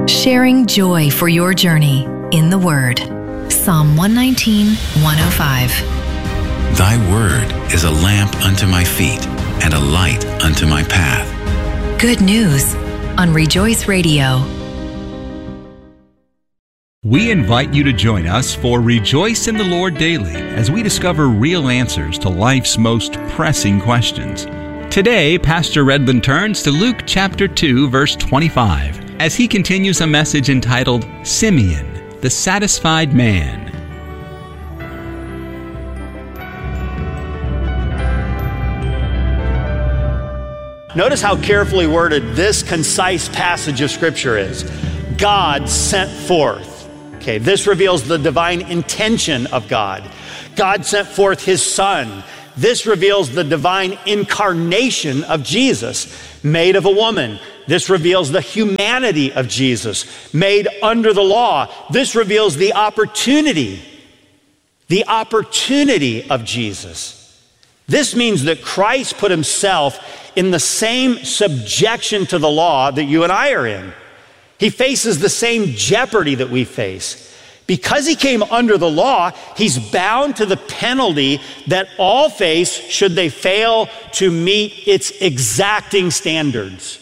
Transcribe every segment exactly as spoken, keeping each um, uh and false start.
Sharing joy for your journey in the Word. Psalm one nineteen, one oh five. Thy word is a lamp unto my feet and a light unto my path. Good news on Rejoice Radio. We invite you to join us for Rejoice in the Lord Daily as we discover real answers to life's most pressing questions. Today, Pastor Redland turns to Luke chapter two, verse twenty-five, as he continues a message entitled Simeon, the Satisfied Man. Notice how carefully worded this concise passage of Scripture is. God sent forth. Okay, this reveals the divine intention of God. God sent forth his Son. This reveals the divine incarnation of Jesus, made of a woman. This reveals the humanity of Jesus, made under the law. This reveals the opportunity, the opportunity of Jesus. This means that Christ put himself in the same subjection to the law that you and I are in. He faces the same jeopardy that we face. Because he came under the law, he's bound to the penalty that all face should they fail to meet its exacting standards.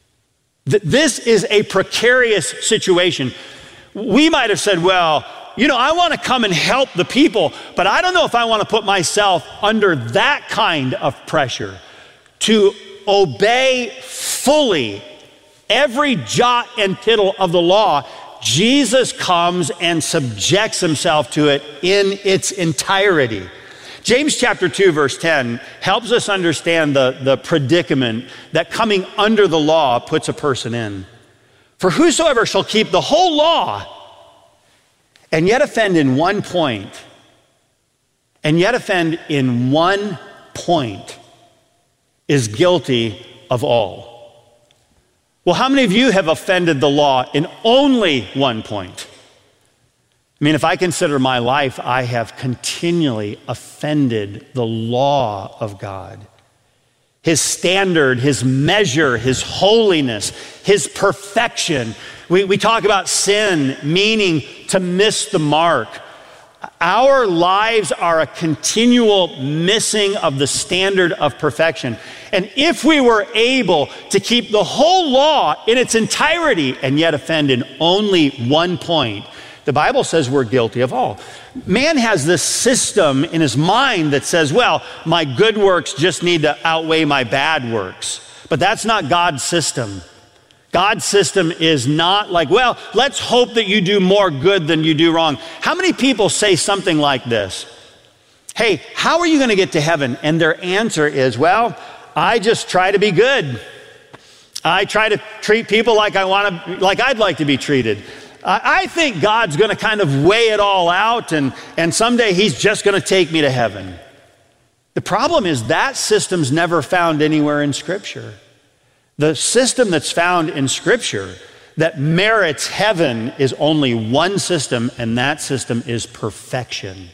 This is a precarious situation. We might have said, well, you know, I want to come and help the people, but I don't know if I want to put myself under that kind of pressure to obey fully every jot and tittle of the law. Jesus comes and subjects himself to it in its entirety. James chapter two, verse ten helps us understand the, the predicament that coming under the law puts a person in. For whosoever shall keep the whole law and yet offend in one point, and yet offend in one point, is guilty of all. Well, how many of you have offended the law in only one point? I mean, if I consider my life, I have continually offended the law of God. His standard, his measure, his holiness, his perfection. We, we talk about sin, meaning to miss the mark. Our lives are a continual missing of the standard of perfection. And if we were able to keep the whole law in its entirety and yet offend in only one point, the Bible says we're guilty of all. Man has this system in his mind that says, well, my good works just need to outweigh my bad works. But that's not God's system. God's system is not like, well, let's hope that you do more good than you do wrong. How many people say something like this? Hey, how are you going to get to heaven? And their answer is, well, I just try to be good. I try to treat people like I want to, like I'd like to be treated. I, I think God's going to kind of weigh it all out, and, and someday he's just going to take me to heaven. The problem is that system's never found anywhere in Scripture. The system that's found in Scripture that merits heaven is only one system, and that system is perfection.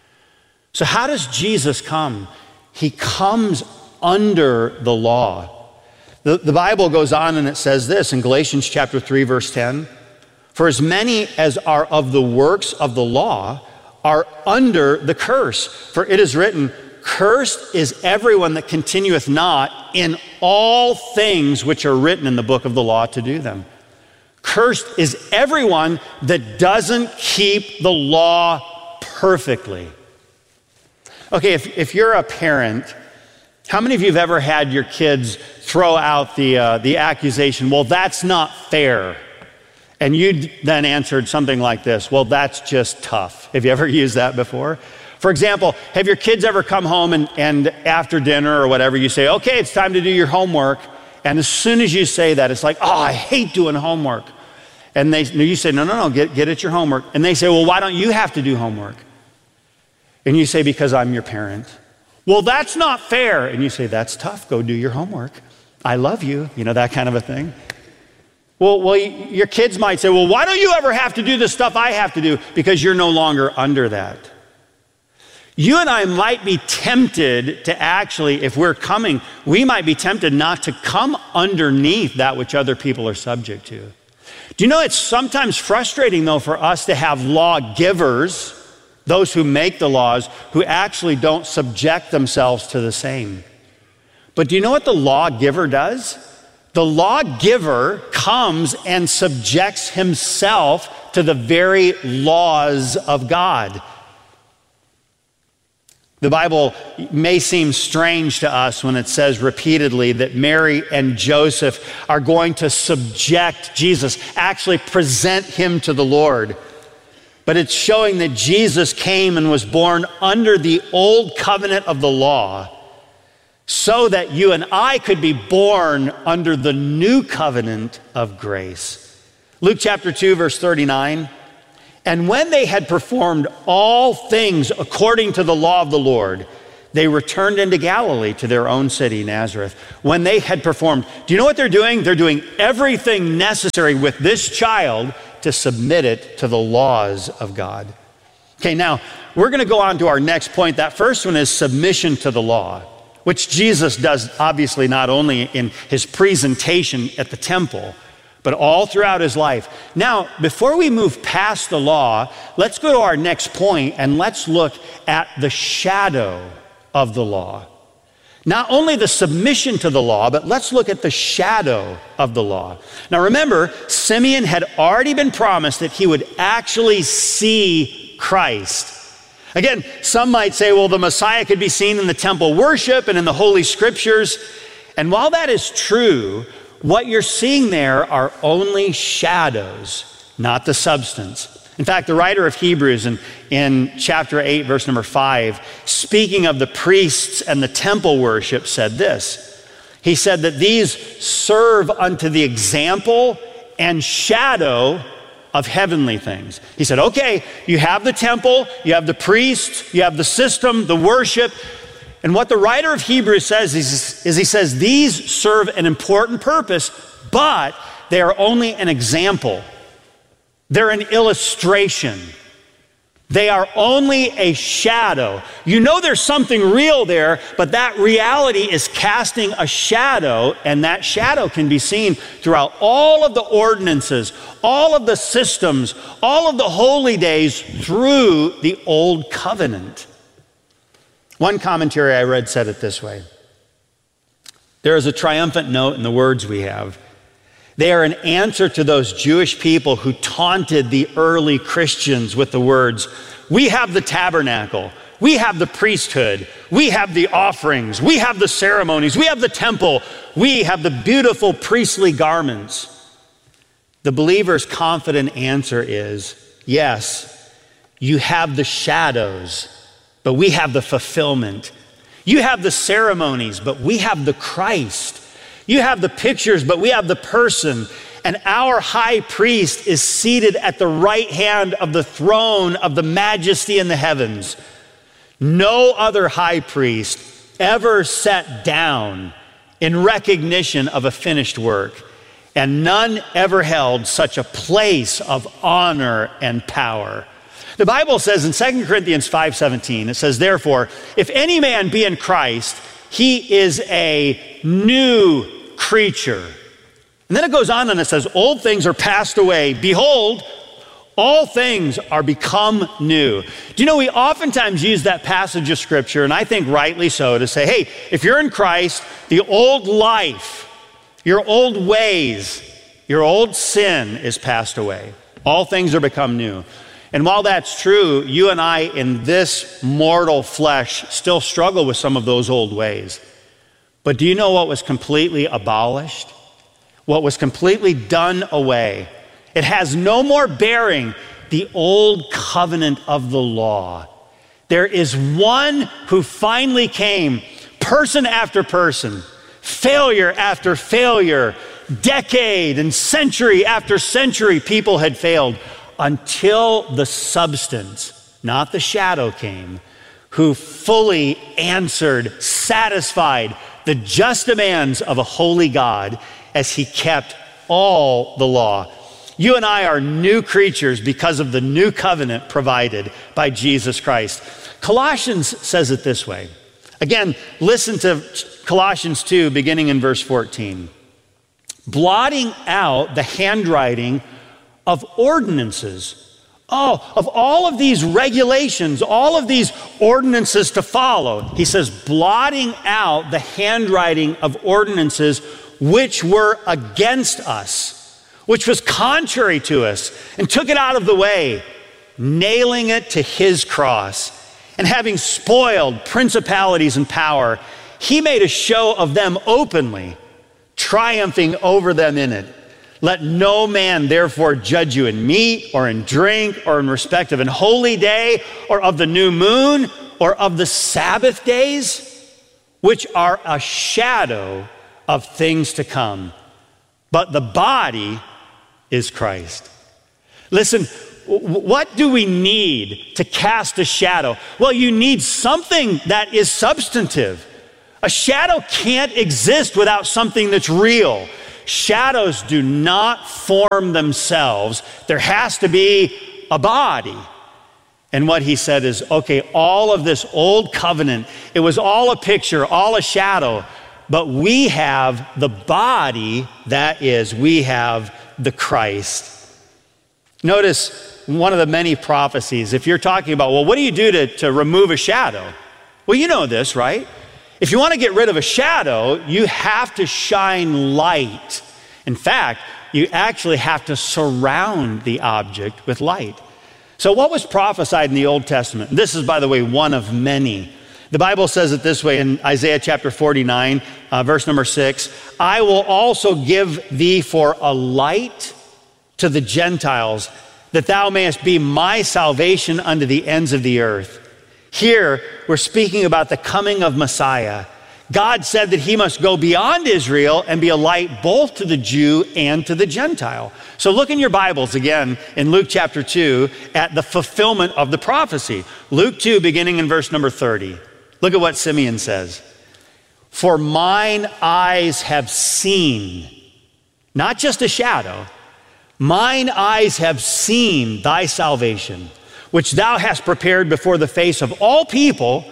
So how does Jesus come? He comes under the law. The, the Bible goes on and it says this in Galatians chapter three, verse ten. For as many as are of the works of the law are under the curse. For it is written, cursed is everyone that continueth not in all things which are written in the book of the law to do them. Cursed is everyone that doesn't keep the law perfectly. Okay, if, if you're a parent, how many of you have ever had your kids throw out the, uh, the accusation, well, that's not fair? And you then answered something like this, well, that's just tough. Have you ever used that before? For example, have your kids ever come home and, and after dinner or whatever, you say, okay, it's time to do your homework. And as soon as you say that, it's like, oh, I hate doing homework. And they, you say, no, no, no, get, get at your homework. And they say, well, why don't you have to do homework? And you say, because I'm your parent. Well, that's not fair. And you say, that's tough. Go do your homework. I love you. You know, that kind of a thing. Well, well, your kids might say, well, why don't you ever have to do the stuff I have to do? Because you're no longer under that. You and I might be tempted to actually, if we're coming, we might be tempted not to come underneath that which other people are subject to. Do you know it's sometimes frustrating, though, for us to have lawgivers, those who make the laws, who actually don't subject themselves to the same. But do you know what the lawgiver does? The lawgiver comes and subjects himself to the very laws of God. The Bible may seem strange to us when it says repeatedly that Mary and Joseph are going to subject Jesus, actually present him to the Lord. But it's showing that Jesus came and was born under the old covenant of the law so that you and I could be born under the new covenant of grace. Luke chapter two, verse thirty-nine. And when they had performed all things according to the law of the Lord, they returned into Galilee to their own city, Nazareth. When they had performed, do you know what they're doing? They're doing everything necessary with this child to submit it to the laws of God. Okay, now we're going to go on to our next point. That first one is submission to the law, which Jesus does obviously not only in his presentation at the temple, but all throughout his life. Now, before we move past the law, let's go to our next point and let's look at the shadow of the law. Not only the submission to the law, but let's look at the shadow of the law. Now remember, Simeon had already been promised that he would actually see Christ. Again, some might say, well, the Messiah could be seen in the temple worship and in the Holy Scriptures. And while that is true, what you're seeing there are only shadows, not the substance. In fact, the writer of Hebrews in, in chapter eight, verse number five, speaking of the priests and the temple worship, said this. He said that these serve unto the example and shadow of heavenly things. He said, okay, you have the temple, you have the priests, you have the system, the worship. And what the writer of Hebrews says is, is he says, these serve an important purpose, but they are only an example. They're an illustration. They are only a shadow. You know there's something real there, but that reality is casting a shadow, and that shadow can be seen throughout all of the ordinances, all of the systems, all of the holy days through the old covenant. One commentary I read said it this way. There is a triumphant note in the words we have. They are an answer to those Jewish people who taunted the early Christians with the words, we have the tabernacle, we have the priesthood, we have the offerings, we have the ceremonies, we have the temple, we have the beautiful priestly garments. The believer's confident answer is, yes, you have the shadows, but we have the fulfillment. You have the ceremonies, but we have the Christ. You have the pictures, but we have the person. And our high priest is seated at the right hand of the throne of the majesty in the heavens. No other high priest ever sat down in recognition of a finished work, and none ever held such a place of honor and power. The Bible says in Second Corinthians five seventeen, it says, therefore, if any man be in Christ, he is a new creature. And then it goes on and it says, old things are passed away. Behold, all things are become new. Do you know, we oftentimes use that passage of scripture, and I think rightly so, to say, hey, if you're in Christ, the old life, your old ways, your old sin is passed away. All things are become new. And while that's true, you and I in this mortal flesh still struggle with some of those old ways. But do you know what was completely abolished? What was completely done away? It has no more bearing the old covenant of the law. There is one who finally came, person after person, failure after failure, decade and century after century, people had failed, until the substance, not the shadow, came, who fully answered, satisfied the just demands of a holy God as he kept all the law. You and I are new creatures because of the new covenant provided by Jesus Christ. Colossians says it this way. Again, listen to Colossians two, beginning in verse fourteen. blotting out the handwriting of ordinances. Oh, of all of these regulations, all of these ordinances to follow, he says, blotting out the handwriting of ordinances which were against us, which was contrary to us, and took it out of the way, nailing it to his cross. And having spoiled principalities and power, he made a show of them openly, triumphing over them in it. Let no man therefore judge you in meat or in drink or in respect of an holy day or of the new moon or of the Sabbath days, which are a shadow of things to come. But the body is Christ. Listen, what do we need to cast a shadow? Well, you need something that is substantive. A shadow can't exist without something that's real. Shadows do not form themselves. There has to be a body. And what he said is, okay, all of this old covenant, it was all a picture, all a shadow, but we have the body, that is, we have the Christ. Notice one of the many prophecies, if you're talking about, well, what do you do to, to remove a shadow? Well, you know this, right? If you want to get rid of a shadow, you have to shine light. In fact, you actually have to surround the object with light. So what was prophesied in the Old Testament? This is, by the way, one of many. The Bible says it this way in Isaiah chapter forty-nine, uh, verse number six, I will also give thee for a light to the Gentiles, that thou mayest be my salvation unto the ends of the earth. Here, we're speaking about the coming of Messiah. God said that he must go beyond Israel and be a light both to the Jew and to the Gentile. So look in your Bibles again in Luke chapter two at the fulfillment of the prophecy. Luke two, beginning in verse number thirty. Look at what Simeon says. For mine eyes have seen, not just a shadow, mine eyes have seen thy salvation, which thou hast prepared before the face of all people,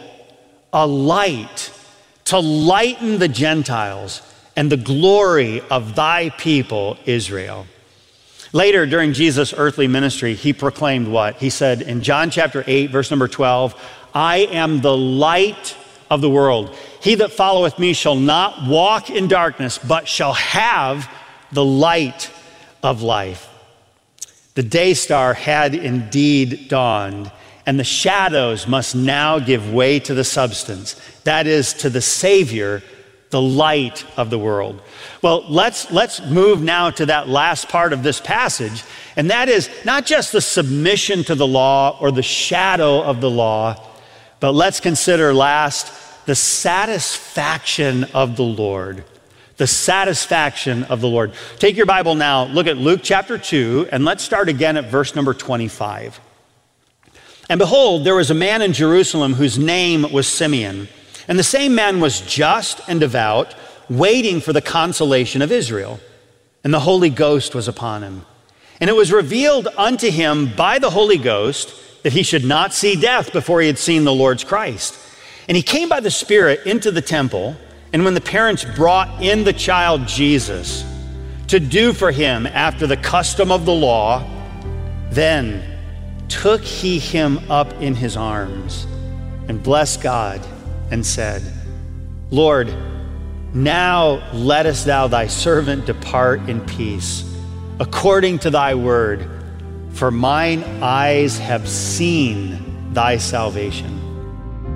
a light to lighten the Gentiles and the glory of thy people Israel. Later, during Jesus' earthly ministry, he proclaimed what? He said in John chapter eight, verse number twelve, I am the light of the world. He that followeth me shall not walk in darkness, but shall have the light of life. The day star had indeed dawned, and the shadows must now give way to the substance, that is, to the Savior, the light of the world. Well, let's, let's move now to that last part of this passage, and that is not just the submission to the law or the shadow of the law, but let's consider last the satisfaction of the Lord. The satisfaction of the Lord. Take your Bible now, look at Luke chapter two, and let's start again at verse number twenty-five. And behold, there was a man in Jerusalem whose name was Simeon. And the same man was just and devout, waiting for the consolation of Israel. And the Holy Ghost was upon him. And it was revealed unto him by the Holy Ghost that he should not see death before he had seen the Lord's Christ. And he came by the Spirit into the temple. And when the parents brought in the child Jesus to do for him after the custom of the law, then took he him up in his arms and blessed God and said, Lord, now lettest thou thy servant depart in peace, according to thy word, for mine eyes have seen thy salvation,